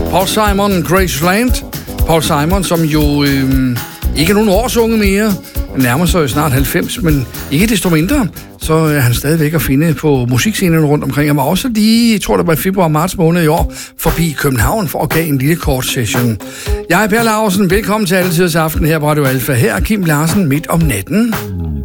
Paul Simon, Graceland. Paul Simon, som jo ikke er nogen års unge mere, nærmer sig jo snart 90, men ikke desto mindre, så er han stadigvæk at finde på musikscenerne rundt omkring. Han var også lige, jeg tror det var i februar-marts måned i år, forbi København for at give en lille kort session. Jeg er Per Laursen, velkommen til Alletiders Aften her på Radio Alfa. Her er Kim Larsen midt om natten.